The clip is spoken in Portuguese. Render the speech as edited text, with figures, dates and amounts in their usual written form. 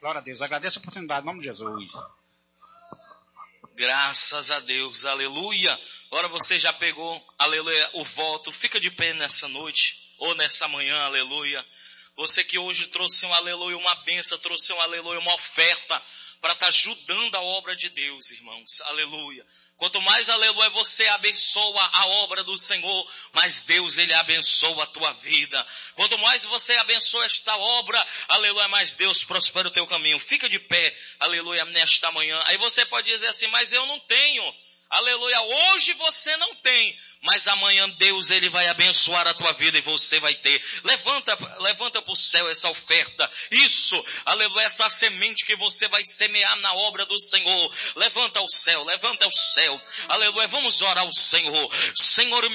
Glória a Deus. Agradeço a oportunidade, em nome de Jesus. Graças a Deus, aleluia. Agora você já pegou, aleluia, o voto. Fica de pé nessa noite, ou nessa manhã, aleluia. Você que hoje trouxe um aleluia, uma bênção, trouxe um aleluia, uma oferta para estar ajudando a obra de Deus, irmãos, aleluia. Quanto mais, aleluia, você abençoa a obra do Senhor, mais Deus, Ele abençoa a tua vida. Quanto mais você abençoa esta obra, aleluia, mais Deus prospera o teu caminho. Fica de pé, aleluia, nesta manhã. Aí você pode dizer assim, mas eu não tenho. Aleluia, hoje você não tem, mas amanhã Deus, Ele vai abençoar a tua vida e você vai ter. Levanta para o céu essa oferta. Isso, aleluia, essa semente que você vai semear na obra do Senhor. Levanta ao céu, aleluia, vamos orar ao Senhor. Senhor,